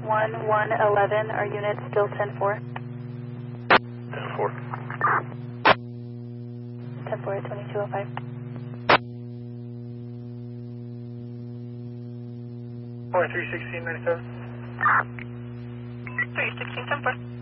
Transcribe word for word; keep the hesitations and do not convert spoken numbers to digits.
one one eleven, are units still ten four? ten four. ten four, twenty-two oh five. four three sixteen ninety-seven. three sixteen ten four.